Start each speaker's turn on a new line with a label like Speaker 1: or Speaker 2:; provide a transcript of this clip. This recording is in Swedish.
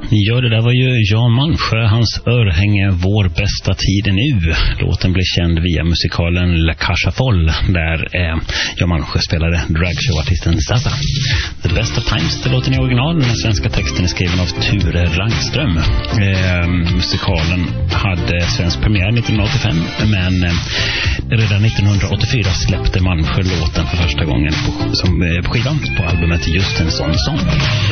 Speaker 1: Ja, det där var ju Jan Malmsjö, hans örhänge Vår bästa tid är nu. Låten blev känd via musikalen La Cage Folle, där Jan Malmsjö spelade dragshowartisten Zaza. The Best of Times, det låten i original. Den svenska texten är skriven av Ture Rangström. Musikalen hade svensk premiär 1985, men redan 1984 släppte Malmsjö låten för första gången på skivan på albumet Just en sån sång.